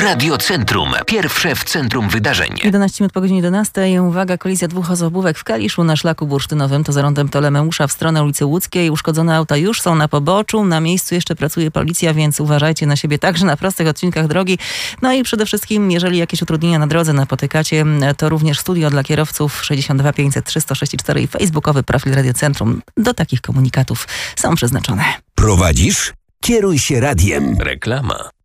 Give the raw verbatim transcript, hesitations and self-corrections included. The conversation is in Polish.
Radiocentrum. Pierwsze w centrum wydarzeń. jedenaście minut po godzinie jedenastej. Uwaga, kolizja dwóch osobówek w Kaliszu na szlaku bursztynowym. To za rondem Ptolemeusza w stronę ulicy Łódzkiej. Uszkodzone auta już są na poboczu. Na miejscu jeszcze pracuje policja, więc uważajcie na siebie także na prostych odcinkach drogi. No i przede wszystkim, jeżeli jakieś utrudnienia na drodze napotykacie, to również studio dla kierowców sześćdziesiąt dwa pięćset trzysta sześć cztery i facebookowy profil Radiocentrum do takich komunikatów są przeznaczone. Prowadzisz? Kieruj się radiem. Reklama.